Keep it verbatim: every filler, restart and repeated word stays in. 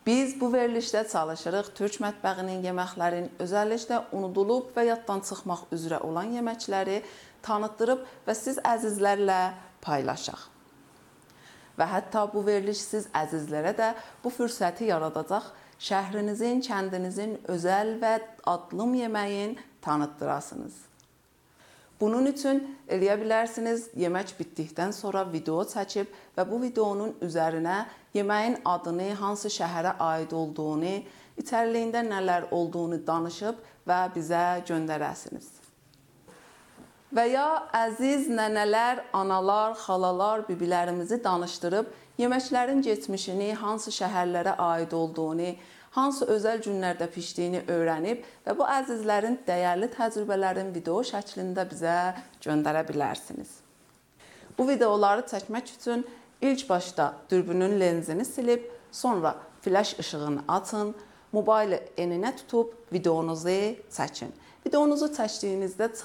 Biz bu verilişdə çalışırıq Türk mətbəxinin yeməklərin, özəlliklə unudulub və yaddan çıxmaq üzrə olan yeməkləri tanıtdırıb və siz əzizlərlə paylaşaq. Və hətta bu veriliş siz əzizlərə də bu fürsəti yaradacaq, şəhrinizin, kəndinizin özəl və adlım yeməyin tanıtdırasınız. Bunun üçün eləyə bilərsiniz, yemək bitdikdən sonra video çəkib və bu videonun üzərinə yeməyin adını, hansı şəhərə aid olduğunu, içəriliyində nələr olduğunu danışıb və bizə göndərəsiniz. Və ya əziz nənələr, analar, xalalar, bibilərimizi danışdırıb, yeməklərin geçmişini, hansı şəhərlərə aid olduğunu, hansı özəl günlərdə pişdiyini öyrənib və bu əzizlərin dəyərli təcrübələrin video şəklində bizə göndərə bilərsiniz. Bu videoları çəkmək üçün ilk başda dürbünün lenzini silib, sonra flash işığını açın, mobilə eninə tutub videonuzu çəkin. Videonuzu çəkdiyinizdə